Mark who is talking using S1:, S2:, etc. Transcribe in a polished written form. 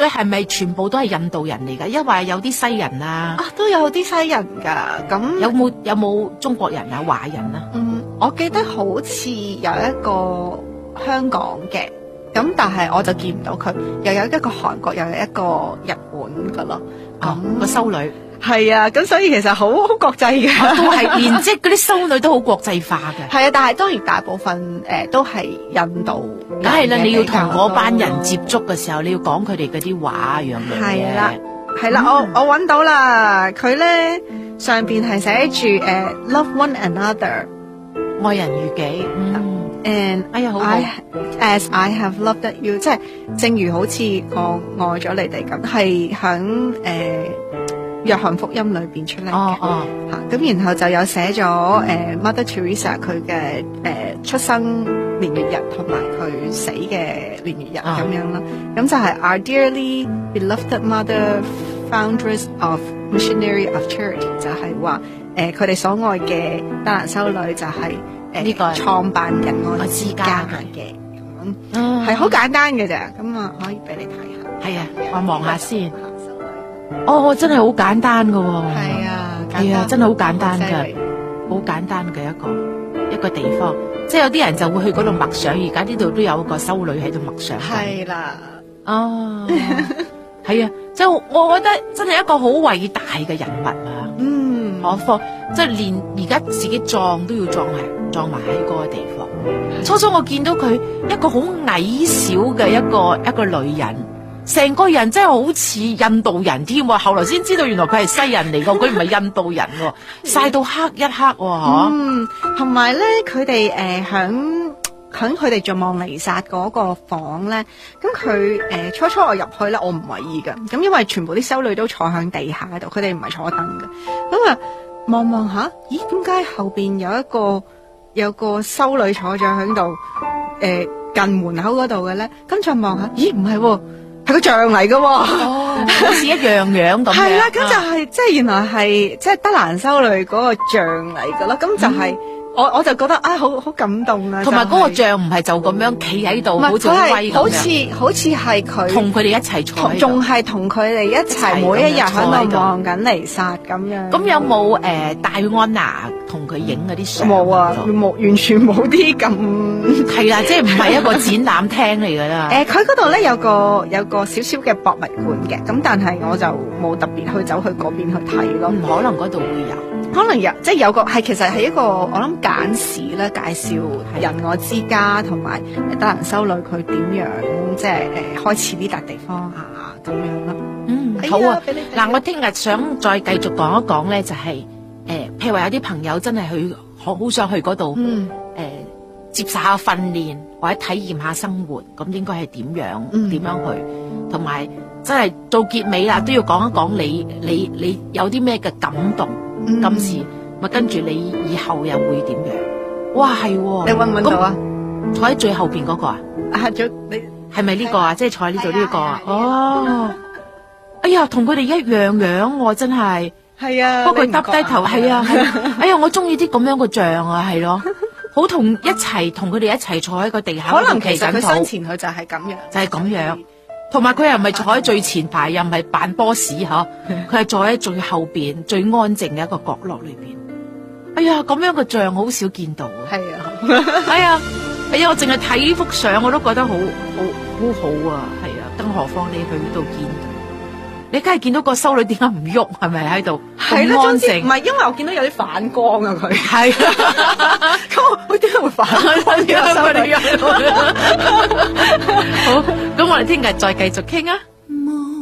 S1: 係咪全部都係印度人嚟㗎？因為有啲西人啊，
S2: 都有啲西人㗎。咁
S1: 有冇中國人啊、華人啊？
S2: 我記得好似有一個香港嘅，咁但係我就見唔到佢。又有一個韓國，又有一個日本㗎咯。
S1: 個修女
S2: 係啊，咁所以其實好國際嘅，
S1: 都係連即係嗰啲修女都好國際化嘅。
S2: 係啊，但係當然大部分都係印度。
S1: 梗係啦，你要同嗰班人接觸嘅時候，你要講佢哋嗰啲話樣嘢。
S2: 係啦，係啦，我揾到啦，佢咧上邊係寫住love one another，
S1: 愛人如己。
S2: and
S1: 哎呀好
S2: ，as I have loved you， 即係正如好似我愛咗你哋咁，係響約翰福音裏邊出嚟嘅。咁然後就有寫咗Mother Teresa 佢嘅出生年月日同埋佢死嘅年月日咁樣啦。咁就係 Our dearly beloved mother, foundress of missionary of charity， 就係話佢哋所愛嘅德蘭修女就係呢個創辦人愛之家嘅，係好簡單嘅咋。咁啊可以俾你睇下。係啊，
S1: 我望下先。真係好簡單噶。係啊，真係好簡單噶，好簡單嘅一個地方。即係有啲人就會去嗰度默想，而家呢度都有個修女喺度默想。
S2: 係啦，
S1: 係啊，即係我覺得真係一個好偉大嘅人物啊。何況即係連而家自己葬都要葬埋喺嗰個地方。初初我見到佢一個好矮小嘅一個女人，成個人真係好似印度人添。後來先知道原來佢係西人嚟㗎，佢唔係印度人喎，曬到黑一黑喎。
S2: 同埋咧，佢哋響佢哋做望彌撒嗰個房咧，咁佢初初我入去咧，我唔為意㗎。咁因為全部啲修女都坐響地下度，佢哋唔係坐凳嘅。咁啊望下，咦？點解後邊有個修女坐咗響度？近門口嗰度嘅咧，跟住望下，咦？唔係喎。係個像嚟㗎，
S1: 好似一樣樣咁。
S2: 係啦，咁就係即係原來係即係德蘭修女嗰個像嚟㗎咯。咁就係我就覺得好感動啊！
S1: 同埋嗰個像唔係就咁樣企喺度，好似好威咁樣。
S2: 好似係佢
S1: 同佢哋一齊坐，
S2: 仲係同佢哋一齊每一日喺度望緊彌撒咁樣。
S1: 咁有冇戴安娜同佢影嗰啲相？
S2: 冇啊，完全冇啲咁。
S1: 係啦，即係唔係一個展覽廳嚟㗎啦。
S2: 佢嗰度咧有個少少嘅博物館嘅，咁但係我就冇特別去走去嗰邊去睇咯。
S1: 可能嗰度會有。
S2: 可能有，即係有個係，其實係一個我諗簡史咧，介紹仁愛之家同埋德蘭修女佢點樣即係開始呢笪地方咁樣咯。
S1: 好啊。嗱，我聽日想再繼續講一講咧，就係譬如話有啲朋友真係去好想去嗰度接受下訓練或者體驗下生活，咁應該係點樣去，同埋真係做結尾啦，都要講一講你有啲咩嘅感動。今次咪跟住你以後又會點樣？哇，係喎！
S2: 你搵唔搵到啊？
S1: 坐喺最後邊嗰個啊？
S2: 你
S1: 係咪呢個啊？即係坐喺呢度呢個啊？哎呀，同佢哋一樣樣喎，真係。係啊。不過佢耷低頭，係啊。哎呀，我中意啲咁樣嘅像啊，係咯，好同佢哋一齊坐喺個地下。
S2: 可能其實佢生前佢就係咁樣，
S1: 就係咁樣。同埋佢又唔係坐喺最前排，又唔係扮 boss 嗬，佢係坐喺最後邊最安靜嘅一個角落裏邊。哎呀，咁樣嘅像好少見到啊！係啊，哎呀，我淨係睇呢幅相我都覺得好啊！係啊，更何況你去到見佢，你梗係見到個修女點解唔喐？係咪喺度咁安靜？唔
S2: 係，因為我見到有啲反光啊！佢係
S1: 咁，佢點解會反光？點解佢哋喐？好，咁我哋聽日再繼續傾啊！